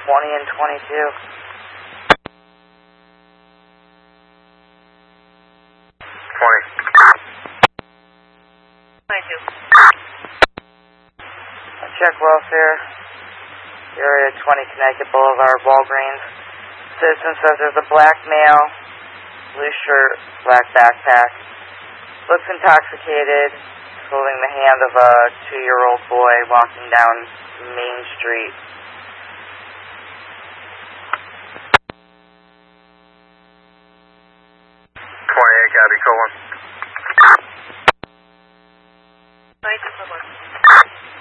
20 and 22. 22. Check welfare. Area 20 Connecticut Boulevard, Walgreens. Citizen says there's a black male, blue shirt, black backpack. Looks intoxicated, holding the hand of a 2-year-old boy walking down Main Street. Copy, Colin.